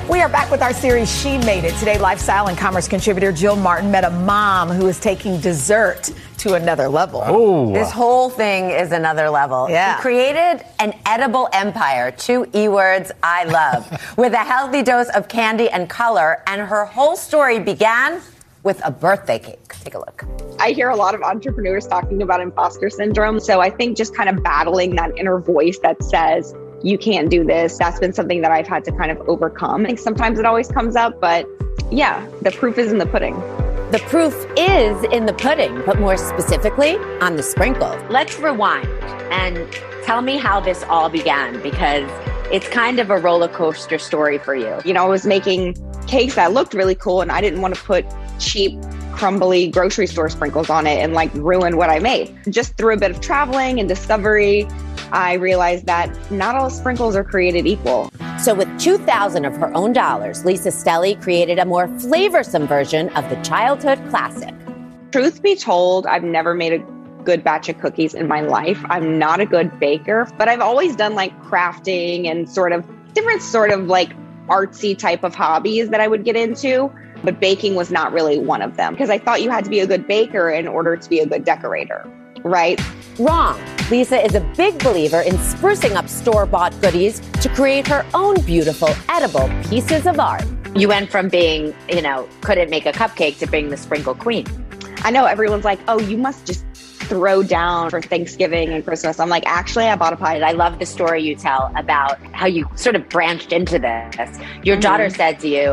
We are back with our series, She Made It. Today, lifestyle and commerce contributor Jill Martin met a mom who is taking dessert to another level. Oh. This whole thing is another level. Yeah. She created an edible empire, 2 E words I love, with a healthy dose of candy and color, and her whole story began with a birthday cake. Take a look. I hear a lot of entrepreneurs talking about imposter syndrome. So I think just kind of battling that inner voice that says, you can't do this. That's been something that I've had to kind of overcome. I think sometimes it always comes up, but yeah, the proof is in the pudding. The proof is in the pudding, but more specifically on the sprinkles. Let's rewind and tell me how this all began, because it's kind of a roller coaster story for you. You know, I was making cakes that looked really cool and I didn't want to put cheap, crumbly grocery store sprinkles on it and like ruin what I made. Just through a bit of traveling and discovery, I realized that not all sprinkles are created equal. So with $2,000 of her own dollars, Lisa Stelly created a more flavorsome version of the childhood classic. Truth be told, I've never made a good batch of cookies in my life. I'm not a good baker, but I've always done like crafting and sort of different sort of like artsy type of hobbies that I would get into. But baking was not really one of them because I thought you had to be a good baker in order to be a good decorator, right? Wrong. Lisa is a big believer in sprucing up store-bought goodies to create her own beautiful, edible pieces of art. You went from being, couldn't make a cupcake to being the sprinkle queen. I know everyone's like, oh, you must just throw down for Thanksgiving and Christmas. I'm like, actually, I bought a pie. I love the story you tell about how you sort of branched into this. Your daughter said to you,